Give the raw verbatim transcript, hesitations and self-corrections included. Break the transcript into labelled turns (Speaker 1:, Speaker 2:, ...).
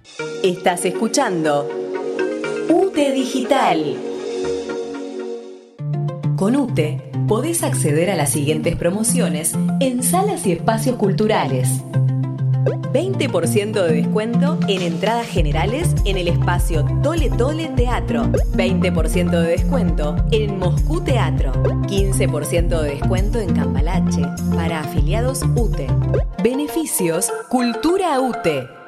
Speaker 1: Estás escuchando UTE Digital. Con UTE podés acceder a las siguientes promociones en salas y espacios culturales. veinte por ciento de descuento en entradas generales en el espacio Tole Tole Teatro. veinte por ciento de descuento en Moscú Teatro. quince por ciento de descuento en Cambalache para afiliados UTE. Beneficios Cultura UTE.